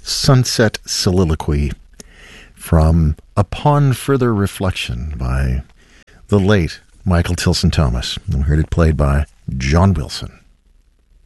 Sunset Soliloquy from Upon Further Reflection by the late Michael Tilson Thomas. We heard it played by John Wilson.